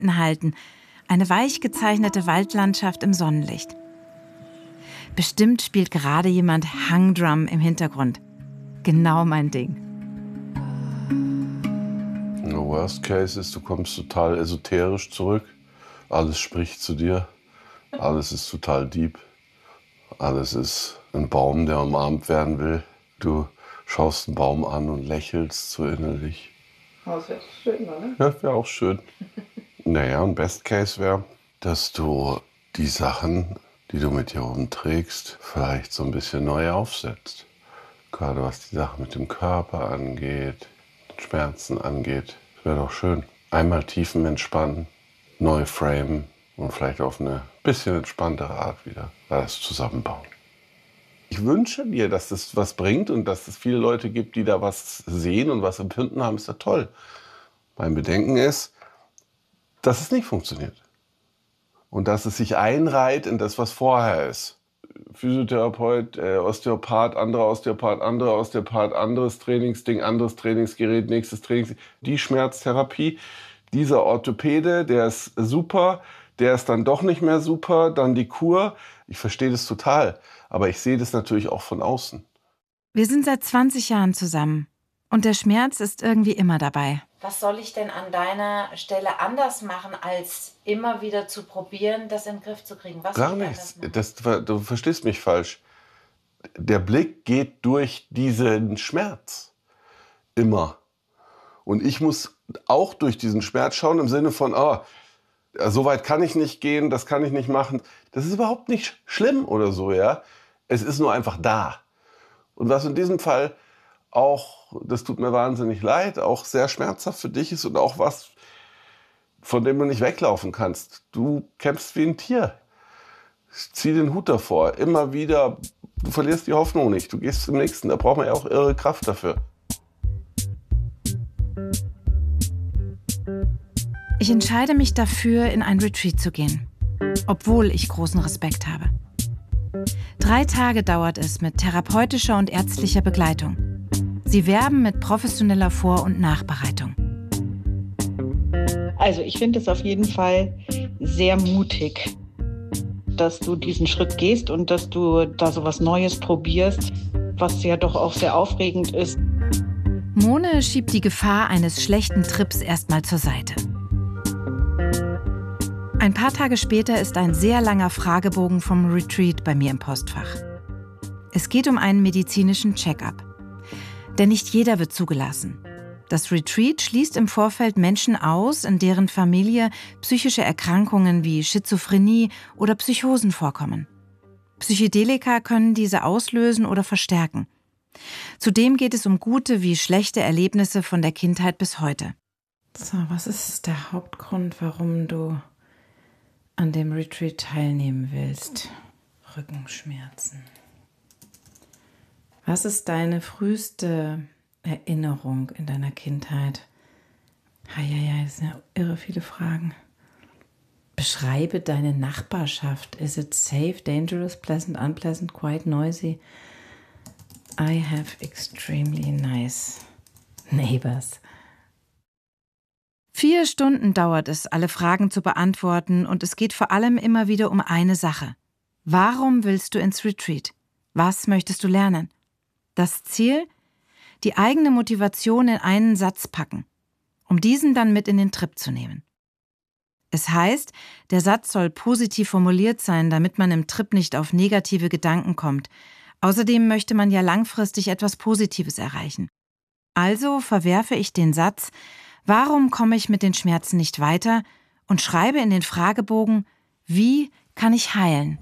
halten. Eine weich gezeichnete Waldlandschaft im Sonnenlicht. Bestimmt spielt gerade jemand Hangdrum im Hintergrund. Genau mein Ding. Worst Case ist, du kommst total esoterisch zurück. Alles spricht zu dir. Alles ist total deep. Alles ist ein Baum, der umarmt werden will. Du schaust einen Baum an und lächelst so innerlich. Das wäre schön, oder? Ja, wäre auch schön. Naja, ein Best Case wäre, dass du die Sachen, die du mit dir rumträgst, vielleicht so ein bisschen neu aufsetzt. Gerade was die Sache mit dem Körper angeht, Schmerzen angeht. Das wäre doch schön. Einmal tiefen entspannen, neu framen und vielleicht auf eine bisschen entspanntere Art wieder alles zusammenbauen. Ich wünsche dir, dass das was bringt und dass es viele Leute gibt, die da was sehen und was empfinden haben, ist ja toll. Mein Bedenken ist, dass es nicht funktioniert. Und dass es sich einreiht in das, was vorher ist. Physiotherapeut, Osteopath, anderer Osteopath, anderes Trainingsding, anderes Trainingsgerät, nächstes Trainings. Die Schmerztherapie, dieser Orthopäde, der ist super, der ist dann doch nicht mehr super, dann die Kur. Ich verstehe das total, aber ich sehe das natürlich auch von außen. Wir sind seit 20 Jahren zusammen und der Schmerz ist irgendwie immer dabei. Was soll ich denn an deiner Stelle anders machen, als immer wieder zu probieren, das in den Griff zu kriegen? Was Gar nichts. Du verstehst mich falsch. Der Blick geht durch diesen Schmerz. Immer. Und ich muss auch durch diesen Schmerz schauen im Sinne von, so weit kann ich nicht gehen, das kann ich nicht machen. Das ist überhaupt nicht schlimm oder so, ja. Es ist nur einfach da. Und was in diesem Fall auch, das tut mir wahnsinnig leid, auch sehr schmerzhaft für dich ist und auch was, von dem du nicht weglaufen kannst. Du kämpfst wie ein Tier. Zieh den Hut davor. Immer wieder, du verlierst die Hoffnung nicht. Du gehst zum nächsten. Da braucht man ja auch irre Kraft dafür. Ich entscheide mich dafür, in ein Retreat zu gehen, obwohl ich großen Respekt habe. 3 Tage dauert es mit therapeutischer und ärztlicher Begleitung. Sie werben mit professioneller Vor- und Nachbereitung. Also ich finde es auf jeden Fall sehr mutig, dass du diesen Schritt gehst und dass du da so was Neues probierst, was ja doch auch sehr aufregend ist. Mone schiebt die Gefahr eines schlechten Trips erstmal zur Seite. Ein paar Tage später ist ein sehr langer Fragebogen vom Retreat bei mir im Postfach. Es geht um einen medizinischen Check-up. Denn nicht jeder wird zugelassen. Das Retreat schließt im Vorfeld Menschen aus, in deren Familie psychische Erkrankungen wie Schizophrenie oder Psychosen vorkommen. Psychedelika können diese auslösen oder verstärken. Zudem geht es um gute wie schlechte Erlebnisse von der Kindheit bis heute. So, was ist der Hauptgrund, warum du an dem Retreat teilnehmen willst? Rückenschmerzen. Was ist deine früheste Erinnerung in deiner Kindheit? Das sind ja irre viele Fragen. Beschreibe deine Nachbarschaft. Is it safe, dangerous, pleasant, unpleasant, quiet, noisy? I have extremely nice neighbors. 4 Stunden dauert es, alle Fragen zu beantworten, und es geht vor allem immer wieder um eine Sache. Warum willst du ins Retreat? Was möchtest du lernen? Das Ziel? Die eigene Motivation in einen Satz packen, um diesen dann mit in den Trip zu nehmen. Es heißt, der Satz soll positiv formuliert sein, damit man im Trip nicht auf negative Gedanken kommt. Außerdem möchte man ja langfristig etwas Positives erreichen. Also verwerfe ich den Satz, warum komme ich mit den Schmerzen nicht weiter, und schreibe in den Fragebogen, wie kann ich heilen?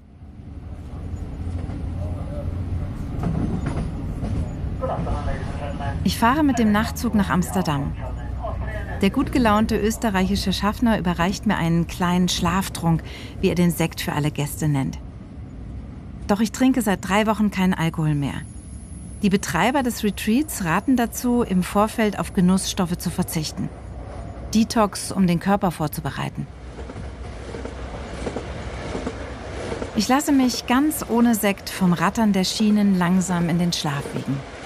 Ich fahre mit dem Nachtzug nach Amsterdam. Der gut gelaunte österreichische Schaffner überreicht mir einen kleinen Schlaftrunk, wie er den Sekt für alle Gäste nennt. Doch ich trinke seit 3 Wochen keinen Alkohol mehr. Die Betreiber des Retreats raten dazu, im Vorfeld auf Genussstoffe zu verzichten. Detox, um den Körper vorzubereiten. Ich lasse mich ganz ohne Sekt vom Rattern der Schienen langsam in den Schlaf wiegen.